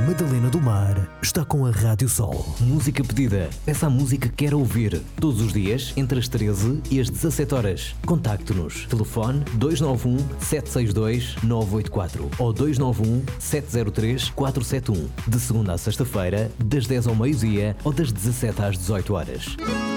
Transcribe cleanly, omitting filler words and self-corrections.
Madalena do Mar está com a Rádio Sol. Música pedida. Peça a música que quer ouvir. Todos os dias, entre as 13 e as 17 horas. Contacte-nos. Telefone 291 762 984 ou 291 703 471. De segunda a sexta-feira, das 10 ao meio-dia ou das 17 às 18 horas.